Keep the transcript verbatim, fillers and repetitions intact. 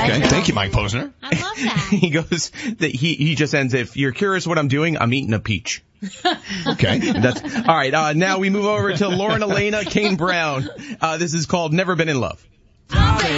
Okay, thank you, Mike Posner. I love that. He goes, that he, he just ends, if you're curious what I'm doing, I'm eating a peach. Okay. That's, all right, uh, now we move over to Lauren Elena Kane Brown. Uh, this is called Never Been in Love.